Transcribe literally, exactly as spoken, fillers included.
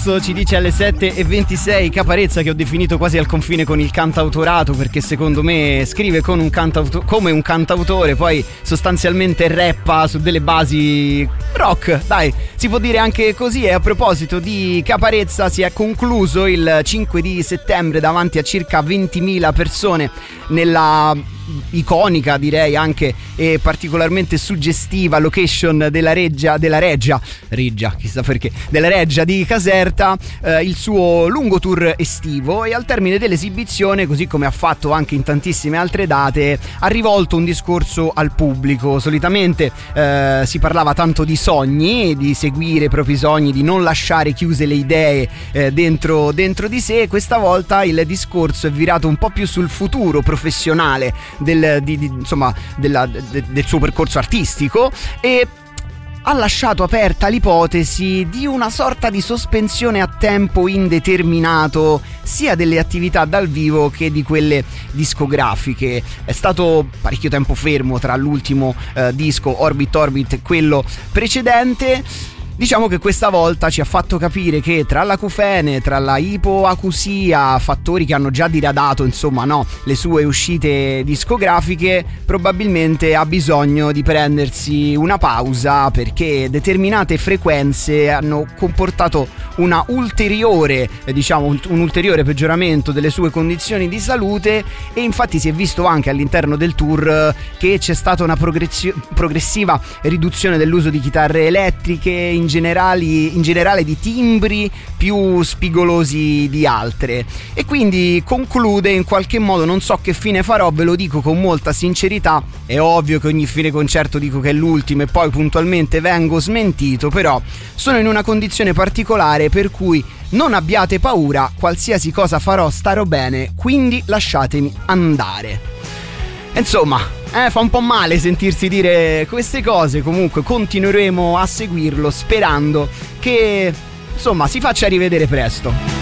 adesso ci dice alle sette e ventisei Caparezza, che ho definito quasi al confine con il cantautorato, perché secondo me scrive con un cantauto- come un cantautore, poi sostanzialmente rappa su delle basi rock, dai, si può dire anche così. E a proposito di Caparezza, si è concluso il cinque di settembre davanti a circa ventimila persone nella iconica, direi anche, e particolarmente suggestiva location della Reggia della Reggia Reggia chissà perché della Reggia di Caserta, eh, il suo lungo tour estivo. E al termine dell'esibizione, così come ha fatto anche in tantissime altre date, ha rivolto un discorso al pubblico. Solitamente eh, si parlava tanto di sogni, di seguire i propri sogni, di non lasciare chiuse le idee eh, dentro, dentro di sé. Questa volta il discorso è virato un po' più sul futuro professionale Del, di, di, insomma, della, de, del suo percorso artistico, e ha lasciato aperta l'ipotesi di una sorta di sospensione a tempo indeterminato sia delle attività dal vivo che di quelle discografiche. È stato parecchio tempo fermo tra l'ultimo eh, disco Orbit Orbit e quello precedente. Diciamo che questa volta ci ha fatto capire che tra l'acufene, tra la ipoacusia, fattori che hanno già diradato, insomma, no, le sue uscite discografiche, probabilmente ha bisogno di prendersi una pausa, perché determinate frequenze hanno comportato una ulteriore, eh, diciamo, un ulteriore peggioramento delle sue condizioni di salute. E infatti si è visto anche all'interno del tour eh, che c'è stata una progressio- progressiva riduzione dell'uso di chitarre elettriche, in generali, in generale di timbri più spigolosi di altre. E quindi conclude in qualche modo: non so che fine farò, ve lo dico con molta sincerità, è ovvio che ogni fine concerto dico che è l'ultimo e poi puntualmente vengo smentito, però sono in una condizione particolare per cui non abbiate paura, qualsiasi cosa farò starò bene, quindi lasciatemi andare. Insomma, eh, fa un po' male sentirsi dire queste cose. Comunque continueremo a seguirlo, sperando che, insomma, si faccia rivedere presto.